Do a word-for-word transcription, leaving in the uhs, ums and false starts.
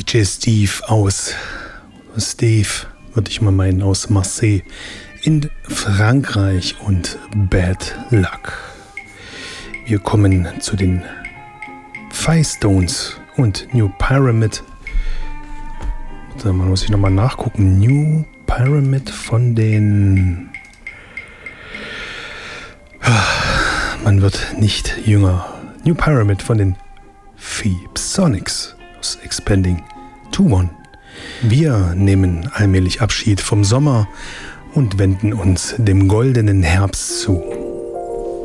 J Steve aus Steve, würde ich mal meinen, aus Marseille in Frankreich und Bad Luck. Wir kommen zu den Firestones und New Pyramid. Da muss ich nochmal nachgucken. New Pyramid von den... Man wird nicht jünger. New Pyramid von den Phoebsonics aus Expanding to One. Wir nehmen allmählich Abschied vom Sommer und wenden uns dem goldenen Herbst zu.